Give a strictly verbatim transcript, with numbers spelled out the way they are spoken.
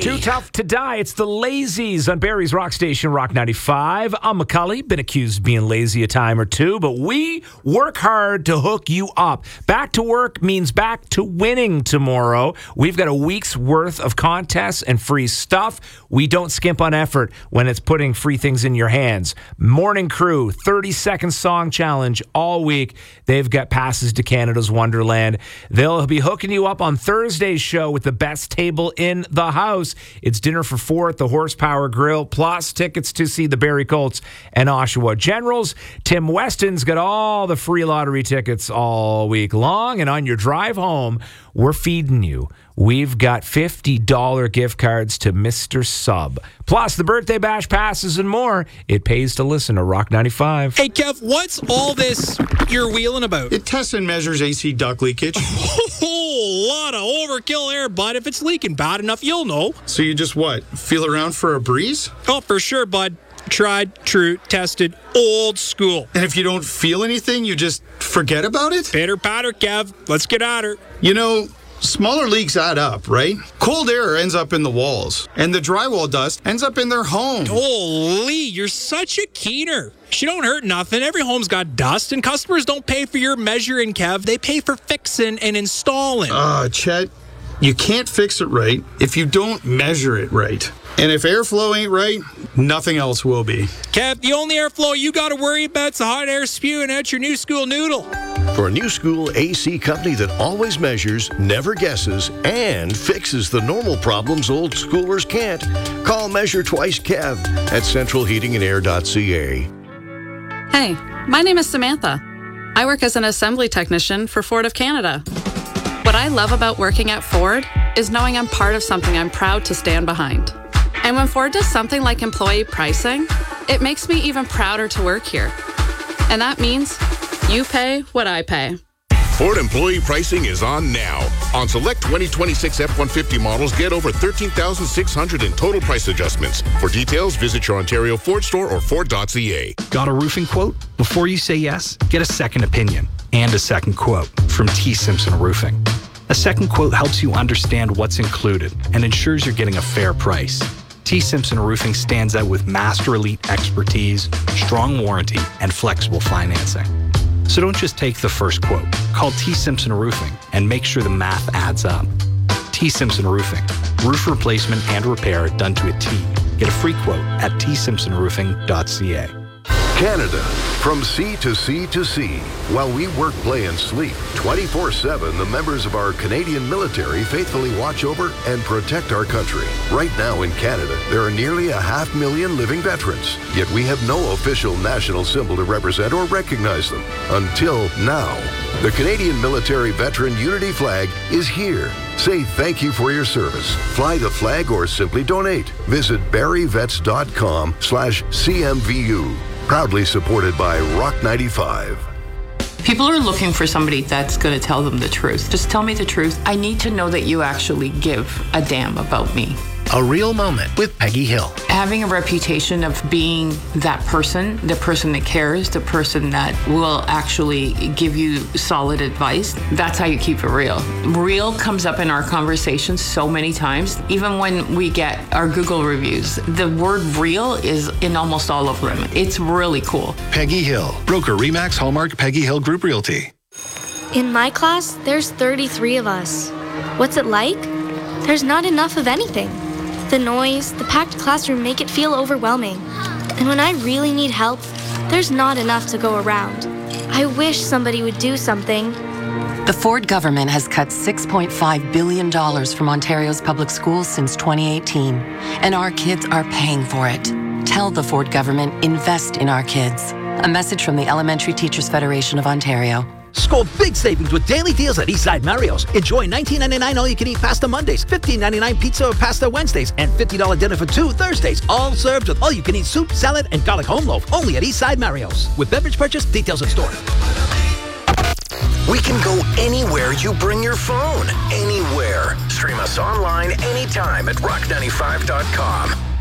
Too tough to die. It's the Lazies on Barrie's Rock Station, Rock ninety-five. I'm McCully. Been accused of being lazy a time or two, but we work hard to hook you up. Back to work means back to winning tomorrow. We've got a week's worth of contests and free stuff. We don't skimp on effort when it's putting free things in your hands. Morning Crew, thirty-second song challenge all week. They've got passes to Canada's Wonderland. They'll be hooking you up on Thursday's show with the best table in the house. It's dinner for four at the Horsepower Grill, plus tickets to see the Barrie Colts and Oshawa Generals. Tim Weston's got all the free lottery tickets all week long, and on your drive home, we're feeding you. We've got fifty dollars gift cards to Mister Sub. Plus the birthday bash passes and more. It pays to listen to Rock ninety-five. Hey, Kev, what's all this you're wheeling about? It tests and measures A C duct leakage. A whole lot of overkill there, bud. If it's leaking bad enough, you'll know. So you just what? Feel around for a breeze? Oh, for sure, bud. Tried, true, tested, old school. And if you don't feel anything, you just forget about it? Pitter patter, Kev. Let's get at her. You know, smaller leaks add up, right? Cold air ends up in the walls, and the drywall dust ends up in their home. Holy, you're such a keener. She don't hurt nothing. Every home's got dust, and customers don't pay for your measuring, Kev. They pay for fixing and installing. Ah, uh, Chet, you can't fix it right if you don't measure it right. And if airflow ain't right, nothing else will be. Kev, the only airflow you got to worry about is the hot air spewing out your new school noodle. For a new school A C company that always measures, never guesses, and fixes the normal problems old schoolers can't, call Measure Twice Kev at central heating and air dot c a. Hey, my name is Samantha. I work as an assembly technician for Ford of Canada. What I love about working at Ford is knowing I'm part of something I'm proud to stand behind. And when Ford does something like employee pricing, it makes me even prouder to work here. And that means you pay what I pay. Ford employee pricing is on now. On select twenty twenty-six F one fifty models, get over thirteen thousand six hundred dollars in total price adjustments. For details, visit your Ontario Ford store or Ford dot c a. Got a roofing quote? Before you say yes, get a second opinion and a second quote from T. Simpson Roofing. A second quote helps you understand what's included and ensures you're getting a fair price. T. Simpson Roofing stands out with Master Elite expertise, strong warranty, and flexible financing. So don't just take the first quote. Call T. Simpson Roofing and make sure the math adds up. T. Simpson Roofing. Roof replacement and repair done to a T. Get a free quote at t simpson roofing dot c a. Canada, from sea to sea to sea. While we work, play, and sleep, twenty-four seven, the members of our Canadian military faithfully watch over and protect our country. Right now in Canada, there are nearly a half million living veterans, yet we have no official national symbol to represent or recognize them. Until now. The Canadian Military Veteran Unity Flag is here. Say thank you for your service. Fly the flag or simply donate. Visit barrie vets dot com slash c m v u. Proudly supported by Rock ninety-five. People are looking for somebody that's going to tell them the truth. Just tell me the truth. I need to know that you actually give a damn about me. A Real Moment with Peggy Hill. Having a reputation of being that person, the person that cares, the person that will actually give you solid advice, that's how you keep it real. Real comes up in our conversations so many times. Even when we get our Google reviews, the word real is in almost all of them. It's really cool. Peggy Hill, broker Remax Hallmark Peggy Hill Group Realty. In my class, there's thirty-three of us. What's it like? There's not enough of anything. The noise, the packed classroom make it feel overwhelming. And when I really need help, there's not enough to go around. I wish somebody would do something. The Ford government has cut six point five billion dollars from Ontario's public schools since twenty eighteen, and our kids are paying for it. Tell the Ford government, invest in our kids. A message from the Elementary Teachers Federation of Ontario. Score big savings with daily deals at Eastside Mario's. Enjoy nineteen ninety-nine all-you-can-eat pasta Mondays, fifteen ninety-nine pizza or pasta Wednesdays, and fifty dollars dinner for two Thursdays. All served with all-you-can-eat soup, salad, and garlic home loaf. Only at Eastside Mario's. With beverage purchase, details in store. We can go anywhere you bring your phone. Anywhere. Stream us online anytime at rock ninety-five dot com.